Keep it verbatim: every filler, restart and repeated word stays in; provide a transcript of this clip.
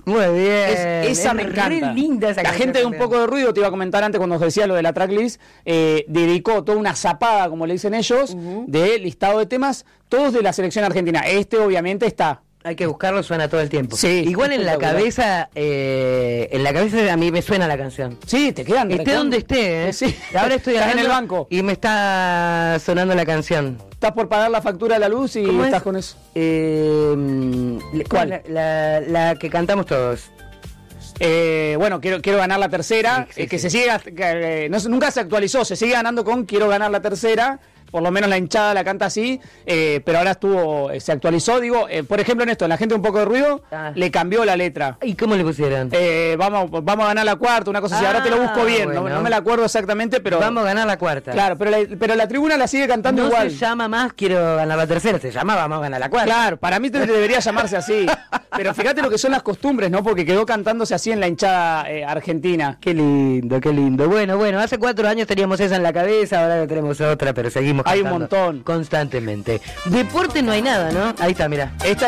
Muy bien. Es, esa es me re encanta. linda esa La canción gente de Un también. Poco de Ruido, te iba a comentar antes cuando os decía lo de la tracklist, eh, dedicó toda una zapada, como le dicen ellos, Ujú. de listado de temas, todos de la selección argentina. Este obviamente está. Hay que buscarlo, suena todo el tiempo. Sí, Igual en la espectacular. cabeza, eh, en la cabeza a mí me suena la canción. Sí, te quedan. Esté donde esté, ¿eh? Sí. Ahora estoy Estás en hablando el banco. y me está sonando la canción. Estás por pagar la factura de la luz y ¿Cómo estás es? con eso. Eh, ¿Cuál? La, la, la que cantamos todos. Eh, bueno, quiero, quiero ganar la tercera, Sí, sí, eh, que sí. se sigue, que, eh, no, se- nunca se actualizó, se sigue ganando con quiero ganar la tercera, por lo menos la hinchada la canta así, eh, pero ahora estuvo, eh, se actualizó, digo, eh, por ejemplo en esto, la gente Un Poco de Ruido, Ah. le cambió la letra. ¿Y cómo le pusieron? Eh, vamos, vamos a ganar la cuarta, una cosa así, ahora te lo busco Ah, bien, no- bueno. no, me la acuerdo exactamente, pero... Vamos a ganar la cuarta. Claro, pero la, pero la tribuna la sigue cantando No igual. se llama más quiero ganar la tercera, se llama vamos a ganar la cuarta. Claro, para mí te- debería llamarse así. Pero fíjate lo que son las costumbres, ¿no? Porque quedó cantándose así en la hinchada eh, argentina. Qué lindo, qué lindo. Bueno, bueno, hace cuatro años teníamos esa en la cabeza, ahora tenemos otra, pero seguimos Hay un cantando montón. constantemente. Deporte no hay nada, ¿no? Ahí está, mirá. Esta